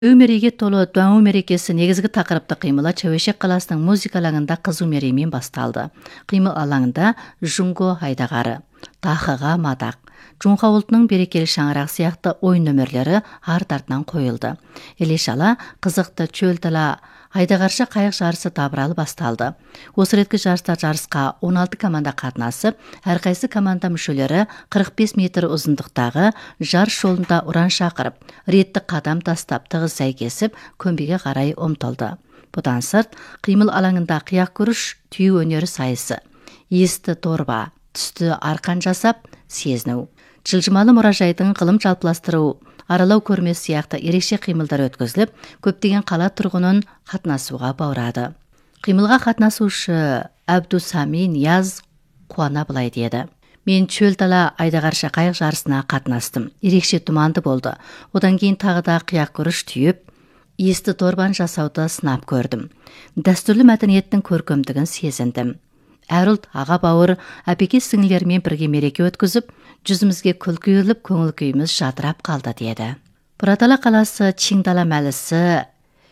Мереге толы Дуаңу мерекесі негізгі тақырыпты қимылы Чәуешек қаласының музыка алаңында қызу мереймен басталды. Қимыл алаңында Жунго айдағары, Тахыға мадақ, Жунға ұлтының берекелі шаңырақ сияқты ойын нөмірлері арт-артынан қойылды. Елешала қызықты чөл тала айдағарша қайық жарысы табыралы басталды. Осы реткі жарысқа 16 команда қатынасып, әрқайсы команда мүшелері 45 метр ұзындықтағы жарыс жолында ұран шақырып, ретті қадам тастап, тығыз сәйкесіп, көмбеге қарай ұмтылды. Бұдан сырт, қимыл алаңында қияқ күріш, түйе өнері сайысы, есті торба, түсті арқан жасап, сезіну. Жылжымалы мұражайдың ғылым жалпыластыру, аралау көрмесі сияқты ерекше қимылдар өткізіліп, көптеген қала тұрғынын қатынасуға баурады. Қимылға қатынасушы Әбдусами Нияз қуана былай деді: Мен чөл тала айдағарша қайық жарысына қатынастым. Ерекше тұманды болды. Одан кейін тағы да қияқ күріш түйіп, есті торбан жасауды сынап көрдім. Дәстүрлі мәдениеттің көркемдігін сезіндім. Әр ұлт аға бауыр, әпеке сіңілермен бірге мереке өткізіп, жүзімізге күлкі үйіріліп, көңіл күйіміз жадырап қалды деді. Бұратала қаласы Чиндала мәлісі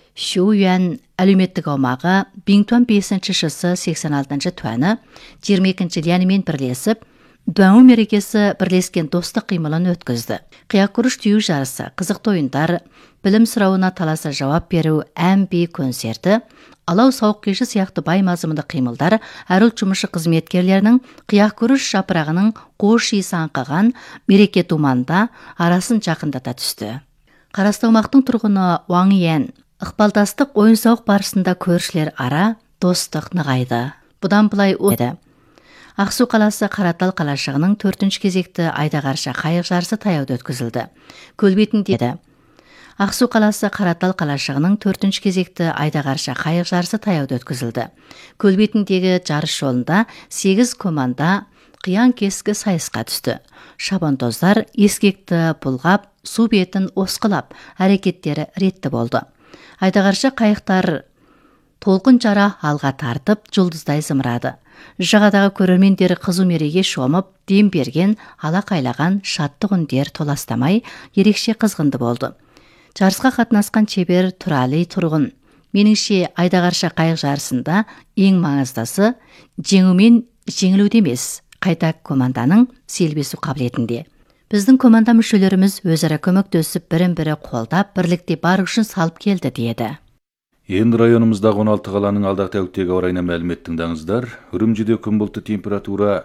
Шуюан әлеуметтік аумағы Бингтуан 5-ші 86-ші туаны 22-ші Лянмен бірлесіп, Дуаңу мерекесі бірлескен достық қимылын өткізді. Қияқ күріш түйу жарысы, қызықты ойындар, білім сұрауына таласа жауап беру, ән-би концерті, алау сауық кеші сияқты бай мазмұнды қимылдар әр ұлт жұмысшы қызметкерлерінің қияқ күріш жапырағының қош иісі аңқыған мереке думанда арасын жақындата түсті. Қарасты аумақтың тұрғыны Уаң Иен ықпалдастық ойын сауық барысында көршілер ара достық нығайды. Бұдан былай еді. Ақсу қаласы Қаратал қалашығының 4-ші кезекті айдағарша қайық жарысы таяуда өткізілді. Көлбетіндегі Ақсу қаласы Қаратал қалашығының 4-ші кезекті айдағарша қайық жарысы таяуда өткізілді. Көлбетіндегі жарыс жолында 8 команда қиян-кескі сайысқа түсті. Шабандоздар ескекті бұлғап, су бетін осқылап, әрекеттері ретті болды. Айдағарша қайықтар толқын жара алға тартып, жұлдыздай зымырады. Жағадағы көрермендері қызу мереге шомып, дем берген, алақайлаған шаттық үндер толастамай, ерекше қызғынды болды. Жарысқа қатынасқан шебер Тұрали тұрғын: Меніңше айдағарша қайық жарысында ең маңыздысы жеңумен жеңілуде емес, қайта команданың селбесу қабілетінде. Біздің команда мүшелеріміз өзара көмектесіп, бірін-бірі қолдап, бірлікте бар үшін салып келді деді. Енді районымыздағы 16 қаланың алдағы тәуліктегі ауа райына мәлімет тыңдаңыздар. Үрімжіде күн бұлтты, температура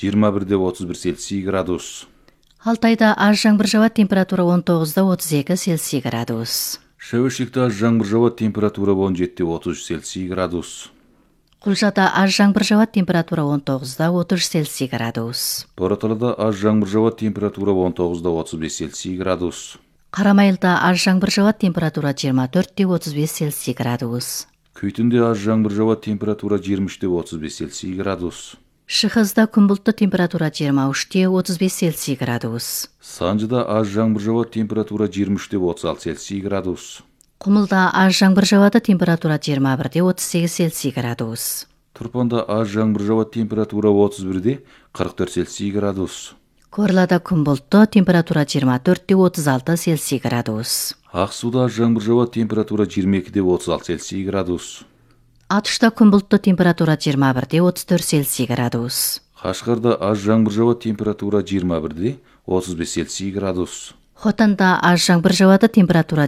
21-31 Цельсий градус. Алтайда аз жаңбыр жауады, температура 19-32 Цельсий градус. Шәуешекте аз жаңбыр жауады, температура 17-33 Цельсий градус. Құлжада аз жаңбыр жауады, температура 19-30 Цельсий градус. Бұраталыда аз жаңбыр жауады, температура 19-35 Цельсий градус. Қарамайылда аз жаңбыр жауады, температура 24-35 Цельсий градус. Күйтінде аз жаңбыр жауады, температура 23-35 Цельсий градус. Шығызда күн бұлтты, температура 23-35 Цельсий градус. Санжыда аз жаңбыр жауады, температура 23-36 Цельсий градус. Құмылда аз жаңбыр жауады, температура 21-38 Цельсий градус. Тұрпанда аз жаңбыр жауады, температура 31-44 Цельсий градус. Корлада күн бұлтты, температура 24-36 Цельсий градус. Ақсуда аз жаңбыр жауады, температура 22-36 Цельсий градус. Атышта күн бұлтты, температура 21-34 Цельсий градус. Қашқарда аз жаңбыр жауады, температура 21-35 Цельсий градус. Хотанда аз жаңбыр жауады, температура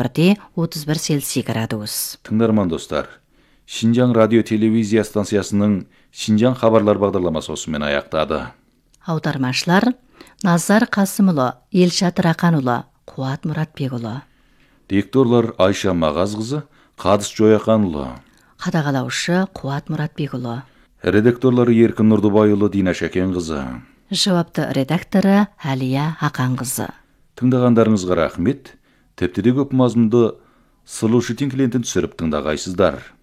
21-31 Цельсий градус. Тыңдарман достар, Шинжаң радио телевизия станциясының Шинжаң хабарлар бағдарламасы осымен аяқтады. Аудармашылар Назар Қасымұлы, Елшат Рақанұлы, Қуат Мұратбекұлы. Дикторлар Айша Мағазқызы, Қадыс Жояқанұлы. Қадағалаушы Қуат Мұратбекұлы. Редакторлары Еркін Нұрдыбайұлы, Дина Шәкенқызы. Жауапты редакторы Әлия Ақанқызы. Тыңдағандарыңызға рахмет. Тіпті де көп мазмұнды сұлу шытен клиентін түсіріп тыңдағайсыздар.